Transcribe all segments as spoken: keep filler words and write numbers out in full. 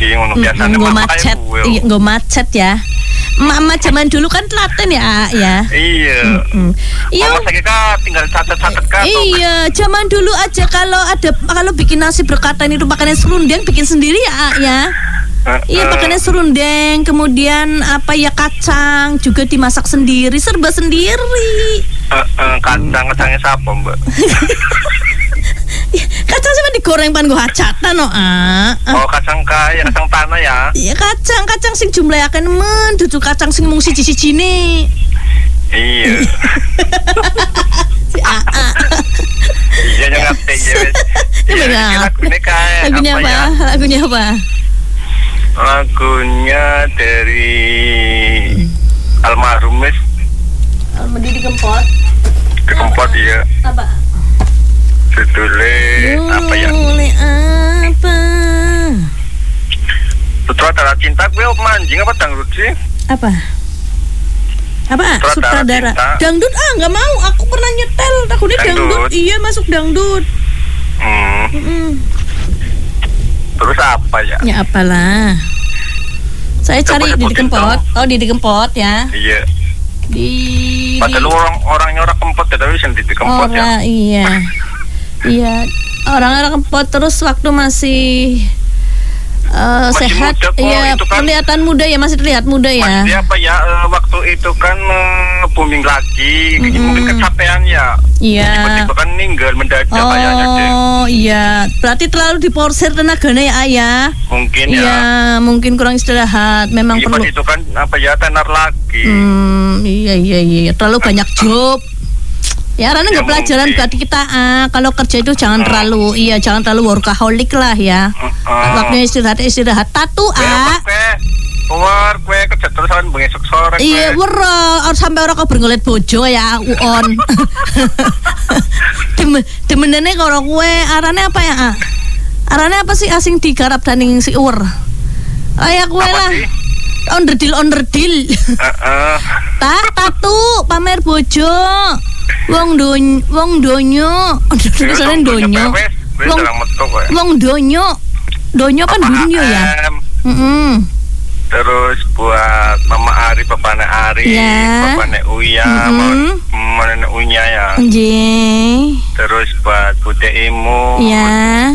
lagi ngono biasane nggo macet. Iya, nggo macet ya. Mama zaman dulu kan telaten ya, ya. Iya. Mm-mm. Iya. Mama saya kan tinggal catat-catat kan. Iya, zaman dulu aja kalau ada kalau bikin nasi berkatan itu pakai serundeng bikin sendiri ya, ya. Uh, iya, pakai serundeng, kemudian apa ya kacang juga dimasak sendiri, serba sendiri. Uh, uh, kacang kacangnya siapa, Mbak? Kacang cuma digoreng pan gua hacatan no ah. Oh, kacang kaya, kacang tanah ya. Iya, kacang, kacang sing jumlahe akeh nemen, dudu kacang sing mung siji-sijine. Iya. Si Aa. Iya, yang ngerti ya. Iya, lagunya kayak lagunya apa? Ya? Lagunya apa? Lagunya dari almarhum Miss Almarhum Kempot. Kempot ya. Apa? Judulnya apa ya? Judulnya apa? Sutradara Cinta gue manjing apa dangdut sih? Apa? Apa? Sutradara, Sutradara dangdut ah nggak mau. Aku pernah nyetel takutnya dangdut. dangdut. Iya masuk dangdut. Hmm. Mm-mm. Terus apa ya? Ya apalah. Saya cari di Kempot. Oh di Kempot ya. Iya. Di. Padahal di... orang orangnya orang Kempot ya tapi sendiri di Kempot ya. Iya. Iya, orang-orang Kempot terus waktu masih uh, masih sehat, muda, ya kan, kelihatan muda ya, masih terlihat muda ya. Masih apa ya, uh, waktu itu kan uh, booming lagi, mm-hmm. mungkin kecapean ya. Iya. Tiba-tiba kan meninggal mendadak oh, kayaknya deh. Oh iya, berarti terlalu diporsir tenaganya ya ayah. Mungkin ya. Iya, mungkin kurang istirahat, memang iya, perlu. Itu kan apa ya tenar lagi. Hmm, iya iya iya, terlalu banyak job. Ya, karena nggak ya, pelajaran buat kita. Ah, kalau kerja itu jangan uh, terlalu, iya jangan terlalu workaholic lah ya. Uh, uh, Waktunya istirahat istirahat. Tatu ah. Keluar, kue kerja terus kan besok sore. Iya, wero sampai orang kau berngolet bojo ya, uon. Demen, demenene kalau kue arane apa ya? Ah? Arane apa sih asing digarap daning si uwer? Kayak kue lah. Sih? Onderdil onderdil. Uh, uh. Tak tatu pamer bojo. Wong don wong donyo. Tulisannya donyo. Wong wong donyo. Donyo kan dunyo ya. Heeh. Terus buat Mama Ari, Bapaknya Ari, ya. Bapaknya Uya, mm-hmm. Mama Unya ya. Nggih. Terus buat Bude Imu. Ya.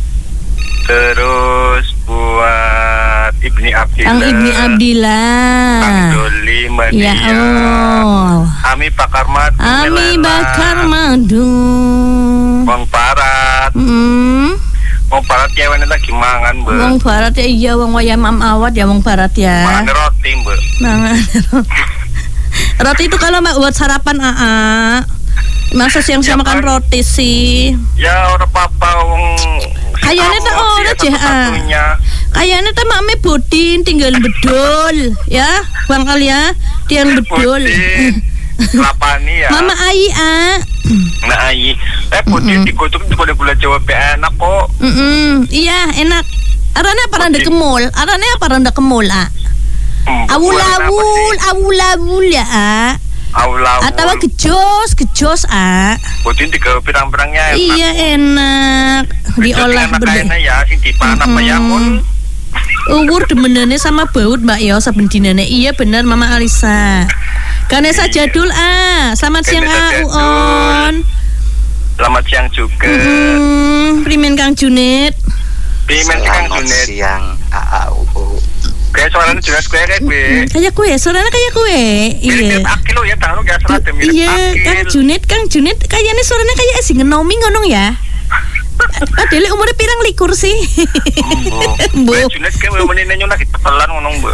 Terus buat Ibni Abdillah. Kang Ibni Abdillah. Kang Doli Madia. Ya Allah. Ami Bakar Madu. Ami Bakar Madu. Wong Barat. Mm. Wong Barat ya wene lagi mangan, Mbak. Wong Barat ya iya wong waya Mam Awad ya wong Barat ya. Mangan roti, Mbak. Mangan roti. Roti itu kalau mak buat sarapan Aa. Masa siang-siang ya, makan kan? Roti sih. Ya ora apa-apa wong kayaknya tak ora aja ah. Kayaknya tak mame bodin tinggal bedol ya, Bang Alia, tiang bedol. Lapani ya. Mama Ai ah. Nah Ai, eh bodin dikutuk di gula Jawa be enak kok. Mm-mm. Iya enak. Arane apa randa kemul? Arane apa randa kemul ah? Awul-awul, awul-awul ya ah. Awul-awul. Atau gejos, gejos ah. Bodin tiga pirang-pirangnya enak. Iya enak. Diolah bener. Ya, sing dipan apa ya mun. Uwur demenane sama baut Mbak yo saben dinane. Iya bener Mama Alisa. Ganesa Jadul ah. Selamat siang ah Uon. Selamat siang juga. Mm-hmm. Primen Kang Junit. Primen Kang Junit. Siang A A U U. Kayak suaranya jelas kue kayak kue. Kayak kue, suaranya kayak kue. Iya. Akil lo ya tahu gak serat mirip Iya, Kang Junit, Kang Junit kayaknya suaranya kayak si ngenomi ngonong ya. Padahal umurnya pirang likur sih. Bu. Bu Junit kayak menine nyona ditelan ngonong, Bu.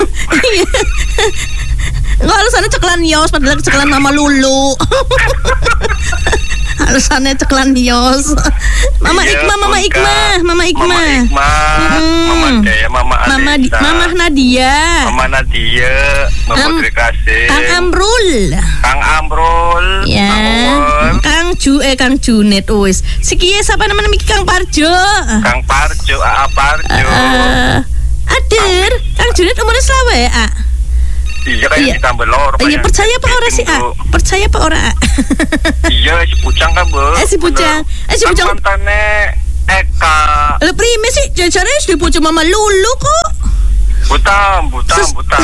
Enggak alasannya ceklan Yos padahal ceklan Mama Lulu. Alasannya ceklan Yos. Mama iya, Ikma, Mama Ikma, Mama Ikma. Mama Ikma, hmm. Mama Daya, Mama Alisa. Mama, di, Mama Nadia. Mama Nadia, Mama Am, Putri Kasih. Kang Amrul. Kang Amrul. Ya. Kang, Kang Ju eh Kang Junit wis. Sikiye siapa namanya Miki Kang Parjo. Kang Parjo, A A Parjo. Uh, Adir, Kang Junit umurnya selawe ya, A. Iya kayak iya. Ditambah lor. Iya percaya apa orang sih A? Percaya apa orang A? Iya si Pucang kan Bu. Eh si Pucang. Eh si Pucang. Mantannya Eka. Lah prime sih jajarnya si Pucang Mama Lulu kok. buta, buta, buta.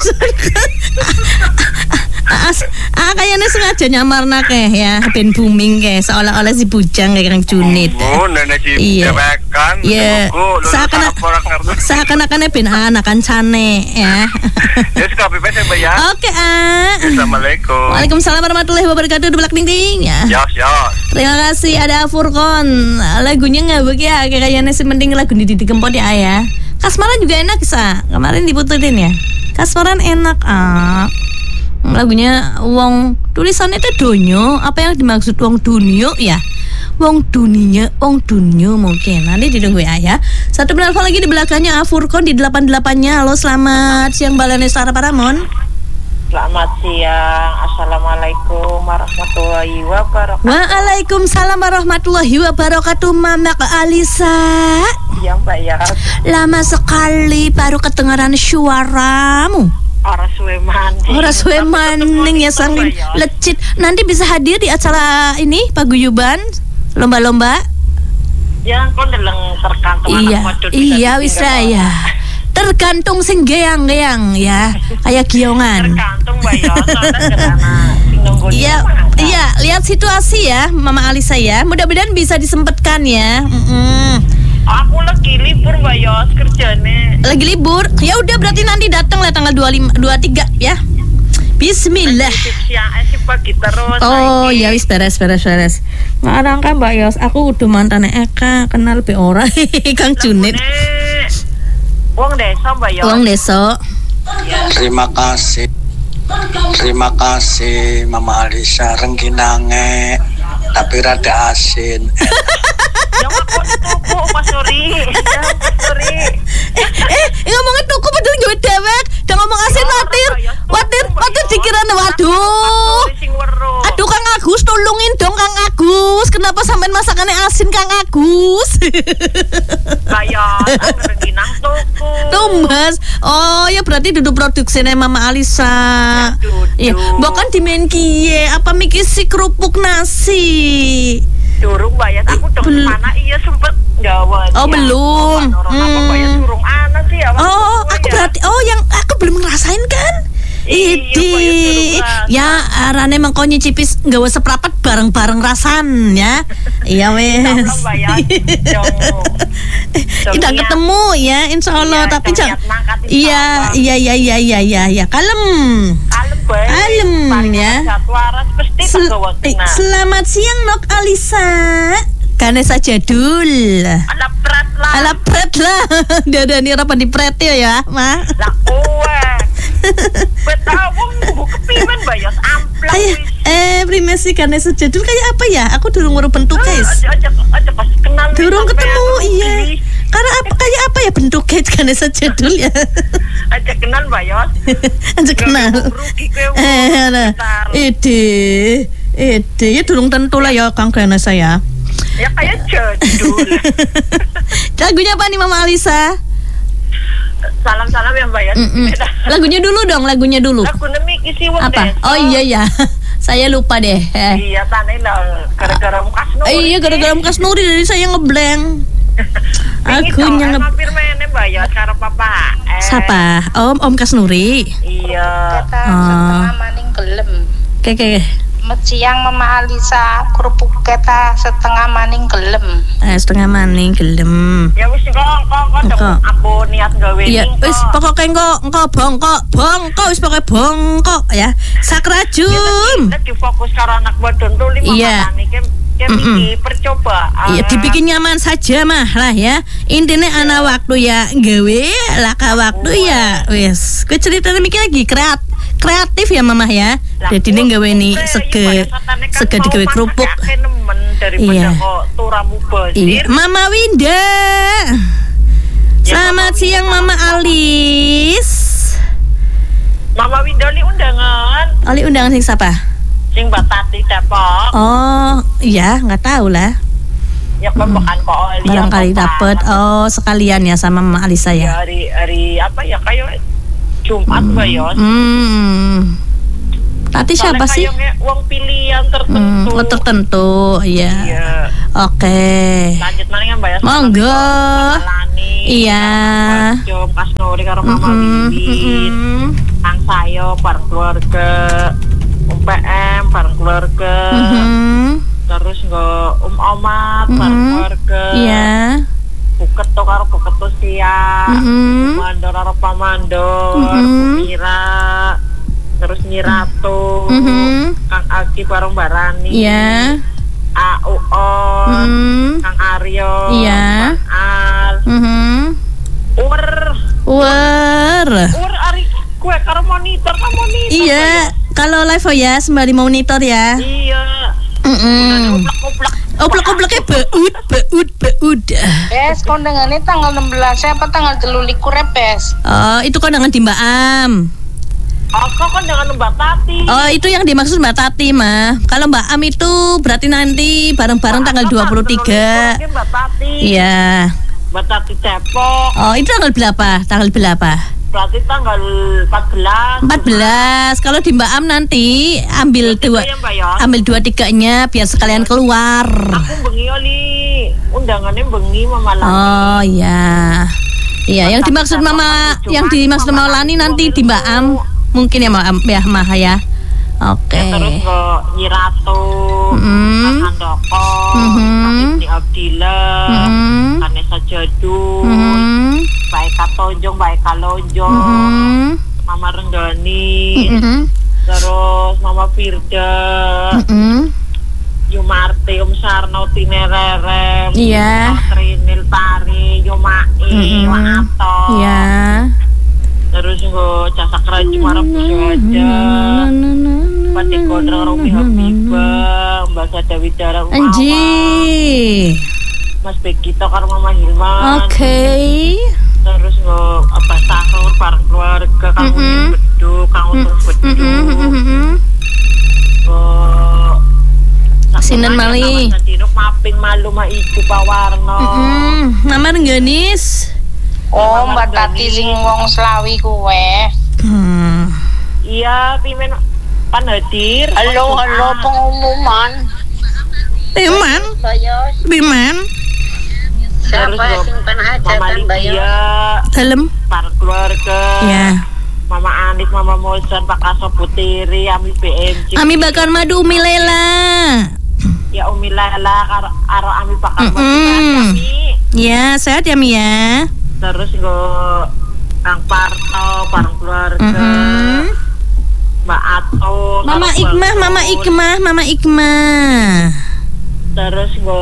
As, ah kayaknya sengaja nyamar nakeh ya, ben booming kayak seolah-olah si bujang kayak Kang Junit. Oh, nenek si iya, dewekan. iya. Seakan-akan, seakan-akan ben anak kancane ya. Yes, kopi pes ya. Oke, ah. Assalamualaikum. Waalaikumsalam warahmatullahi wabarakatuh. Belak ding ding ya. Yos, yos. Terima kasih ada Furkon. Lagunya ngabuk ya, kayaknya sih mending lagu di Didi Kempot ya ayah. Kasmaran juga enak sa. Kemarin diputusin ya. Kasmaran enak ah. Lagunya wong tulisannya itu donyo, apa yang dimaksud wong dunyo ya? Wong dunia, wong dunyo mungkin. Nanti ditunggu ya. Satu penelpon lagi di belakangnya Afurkon di delapan delapan-nya. Halo, selamat siang Balene Sara Paramon. Selamat siang. Assalamualaikum warahmatullahi wabarakatuh. Waalaikumsalam warahmatullahi wabarakatuh. Mama Alisa. Ya Mbak ya. Lama sekali baru kedengaran suaramu. Orang suwe maning. Orang suwe maning ya saking lecit. Nanti bisa hadir di acara ini paguyuban lomba-lomba. Ya kon deleng tergantung iya, anak modul. Iya wis ya. Tergantung sing geang-geang ya. Kayak giongan. Tergantung Mbak ya. Soalnya iya, iya, lihat situasi ya Mama Alisa ya. Mudah-mudahan bisa disempatkan ya. Mm-mm. Aku lagi libur Mbak Yos kerjanya. Lagi libur? Ya udah berarti nanti datang lah tanggal dua puluh lima, dua puluh tiga ya. Bismillah. Pagi terus. Oh ya wis beres beres beres. Ngarang kan Mbak Yos, aku udah mantan Eka, kenal be ora Kang Junit. Wong desa Mbak Yos. Wong desa. Terima kasih. Terima kasih Mama Alisa rengginange tapi rada asin. Yang aku tuku Mas Suri. Suri. Eh, eh, ngomongin tuku padahal gawe dewek. Udah ngomong asin watir. Watir, watir dikirane waduh. Aduh Kang Agus, tolongin dong Kang Agus. Kenapa sampean masakannya asin Kang Agus? Bayar, rengginang tuku. Tumbas. Oh, ya berarti duduk produksinya Mama Alisa. Iya, bahkan di main kie apa mikir si kerupuk nasi. Durung bayar aku dong Bel- mana iya sempet gawat. Oh, ya, belum. Orang Hmm. apa bayar durung ana sih ya. Oh, aku ya. berarti oh yang aku belum ngerasain kan? Iya, Idi, ya arane mengko nyicipis nggawa seprapat bareng-bareng rasan ya. Iya wes. Kita ketemu ya insya Allah Iya, tapi jangan jangan. mangkat, insya Iya, Allah. iya iya iya iya iya iya kalem. Kalem bae. Kalem, Paling ya. satu waras pasti Sel- tergawa eh, tenang. Selamat siang Nok Alisa. Kanesa Jadul. Ala prat lah. Ala pret lah. Dada ni rapan di pret ya, Ma. Lah kowe. Betawong buka pimen bayos amplang Ayah, wis. eh primesi Kanesa Jadul kayak apa ya? Aku durung ngurus bentuk guys. Aja aja aja pas kenal. wis Durung sampean ketemu, rugi. iya. Karena apa kayak apa ya bentuk guys Kanesa Jadul ya? Aja kenal bayos. Aja kenal. Rugi kowe. Eh, ada. Ide, ide ya durung tentu lah ya Kang Kanesa ya. Ya kayak Jadul. Lagunya apa nih Mama Alisa? Salam-salam ya Mbak ya. Mm-mm. Lagunya dulu dong, lagunya dulu. Lagu nemi isi wong Apa? desa. Oh iya ya, saya lupa deh. Eh. Iya tane lah gara-gara mukas nur. Eh, iya gara-gara Mukas Nuri dari saya ngeblank. Aku Aku nyangep. mampir meneh Mbak ya karo papa. Eh, Siapa? Om Om Kasnuri. Iya. Kata Oh. setengah maning gelem. Oke oke. Meciang Mama Alisa kerupuk keta setengah maning gelem. Eh, setengah maning gelem. Ya wis kok kok kok dong, Kok. aku niat gawe Iya, ini, wis kok. pokoknya engko engko bongkok, bongkok wis pokoknya bongkok ya. Sakrajum. Kita difokus karo anak bodon tuh lima Iya. matane ke ke Mm-mm. iki percobaan. Iya, dibikin nyaman saja mah lah ya. Intinya ana waktu ya gawe, laka waktu ya wis. Kowe ceritanya mikir lagi kreat kreatif ya Mama ya. Lah, Jadi ning gawe ni iya, sege iya, satane kan sege mau digawe masak kerupuk. akeh nemen daripada Iya. kok turamu basir. Iya, Mama Winda. Selamat Mama siang Winda. Mama Alis. Mama Windoli undangan Oli undangan sing siapa? sing Mbak Tati Depok. Oh, iya, nggak tahu lah. Ya pembukaan kok Oli. Barangkali dapet. Oh, sekalian ya sama Mama Alisa Ya ya. hari hari apa ya kayak Jumat Mbak Yos. Hmm. Tati siapa Soalnya sih? kayaknya uang pilihan tertentu. Hmm, oh, tertentu, iya. Iya. Oke. Lanjut mana Mbak Yos? Monggo. Sama Rani. Iya. Jom Kas Nuri karo Mama Wiwin. Kang Sayo bareng keluarga. Um P M bareng keluarga. Mm-hmm. Terus nggo Um Omat bareng Mm-hmm. keluarga. Iya. Buket to karo buket to sia. Mm-hmm. Mandor karo Pamandor. Mm-hmm. Mira. Terus Nyiratu. Mm-hmm. Kang Aki bareng Barani. Iya. A U On. Mm-hmm. Kang Aryo. Iya. Kang Al. Mm-hmm. Ur. Wer. Ur ari kue karo monitor ka monitor. Iya, kalau live oh ya sembari monitor ya. Iya. Mm-mm. Uplak-uplak. Oplek-opleknya baud, baud, baud. Bes, kondangannya tanggal enam belas apa tanggal telulikur ya, Bes? Oh, itu kondangan di Mbak Am. Oh, kok kan dengan Mbak Tati. Oh, itu yang dimaksud Mbak Tati, mah. Kalau Mbak Am itu berarti nanti bareng-bareng tanggal dua puluh tiga. Mbak Tati. Iya. Mbak Tati Depok. Oh, itu tanggal berapa? Tanggal berapa? Berarti tanggal empat belas. empat belas. Kalau di Mbak Am nanti ambil dua, ya, Mbak, ya? ambil dua tiganya biar sekalian keluar. Aku bengi oli undangannya bengi Mama Lani. Oh iya, iya. Yang dimaksud Mama, yang dimaksud Mama Lani nanti di Mbak Am, mungkin ya Mama ya, Mah ya. Oke. Ya, terus ke Nyiratu, Mm-hmm. Kang Handoko, Mm-hmm. Kang Ibni Abdillah, Mm-hmm. Kanesa Jadul, Mm-hmm. Baik Katojong, Baik Kalonjong, Mm-hmm. Mama Renggani, Mm-hmm. terus Mama Firda, Mm-hmm. Yumarti, Um Sarno, Tinererem, Iya. Trinil Tari, Yumai, Mm-hmm. Waato, Iya. terus gue Casak Raju Marap aja. Pati Kodra Romi Habibah, Mbak Sada Widara Rumah Anji. Mas Begito karo Mama Hilman. Oke. Terus nggak apa sahur bareng keluarga Kang Mm-mm. Udin Beduk, Kang Untung Beduk. Mm-mm. Nggak Sinan Mali. Dinuk mapping malu ma iku Pawarno. Mm-mm. Mama Rengganis. Oh, Mbak Tati sing wong Slawi kuwe. Hmm. Iya, pimen pan hadir. Halo, halo pengumuman. Teman, Bayos. Biman, Terus Siapa sing pan Mama hajatan Bayos? Lydia, dalam. bareng keluarga. Ya. Mama Anis, Mama Mosan, Pak Kaso Putiri, Ami B M C. Ami bakar madu Umi Lela. Ya Umi Lela karo karo Ami bakar madu Mm-mm. Ami. Ya, sehat ya Mi ya. Terus nggo Kang Parto bareng keluarga. Mm-mm. Mbak Ato. Mama karo Ikmah, Balkon. Mama Ikmah, Mama Ikmah. Terus nggo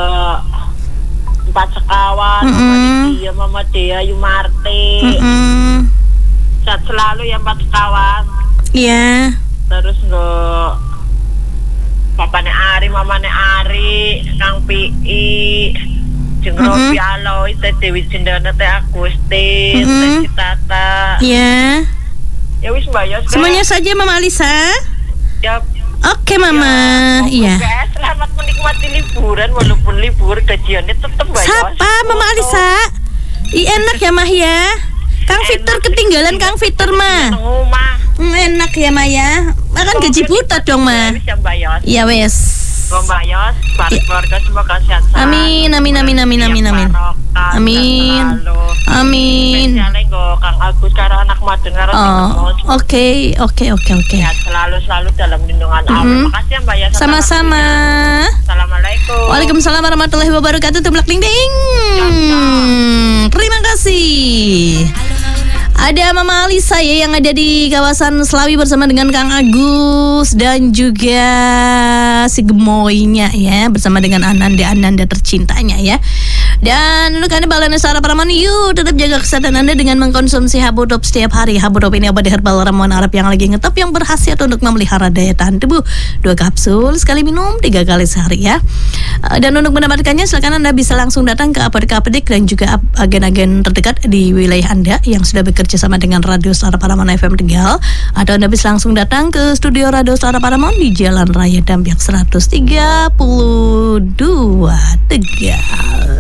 empat sekawan, Mama Mm-mm. Lydia, Mama Dea, Yumarti. Mm-mm. Sehat selalu ya empat sekawan. Ya. Terus nggo Papane Ari, Mamane Ari, Kang P I, Jeung Mm-mm. Robi Aloy, Teh Dewi Cendana, Teh Agustin, Mm-mm. Teh Citata. Ya. Ya wis Mbak Yos. Semuanya saja Mama Alisa. Ya, Oke Mama. Iya. Guys, selamat menikmati liburan walaupun libur gajiannya tetap Mbak Yos. Siapa Mama Alisa? I enak ya Mah ya. Kang Victor ketinggalan Kang Victor mah. Rumah. Hmm, enak ya Maya. Makan gaji buta dong mah. Wis ya Mbak Yos. Iya wes. Go Mbak Yos, bareng I- keluarga semoga sehat selalu. Amin, amin, amin, amin, amin, amin. Barokah, Amin. sehat selalu. Amin. Spesialnya go Kang Agus karo anak Madun karo Oh, Timur. oke, oke, oke, oke. Sehat selalu selalu dalam lindungan Allah. Mhm. Makasih ya Mbak Yos. Sama-sama. Assalamualaikum. Waalaikumsalam warahmatullahi wabarakatuh. Tumblak ding ding. Terima kasih. Ada Mama Alisa ya yang ada di kawasan Slawi bersama dengan Kang Agus dan juga si gemoynya ya bersama dengan Ananda Ananda tercintanya ya. Dan untuk Anda Balana Sara Paraman, yuk tetap jaga kesehatan Anda dengan mengkonsumsi Habudop setiap hari. Habudop ini obat herbal ramuan Arab yang lagi ngetop yang berkhasiat untuk memelihara daya tahan tubuh. Dua kapsul sekali minum tiga kali sehari ya. Dan untuk mendapatkannya silakan Anda bisa langsung datang ke apotek-apotek dan juga agen-agen terdekat di wilayah Anda yang sudah bekerja sama dengan Radio Suara Paramon F M Tegal, atau Anda bisa langsung datang ke studio Radio Suara Paramon di Jalan Raya Dampiak seratus tiga puluh dua Tegal.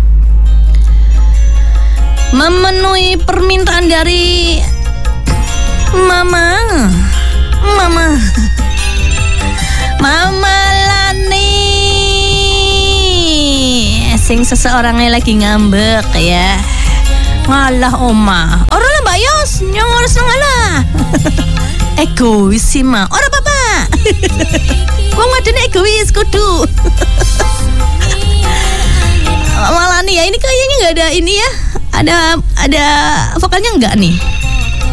Memenuhi permintaan dari Mama Mama Mama Lani sing seseorang yang lagi ngambek ya. Ngalah oma. Orang lah Mbak Yos, nyongor ngalah. Egois sih mah. Ora apa-apa. Wong wadene egois kudu. Malah nih ya, ini kayaknya nggak ada ini ya. Ada ada vokalnya nggak nih?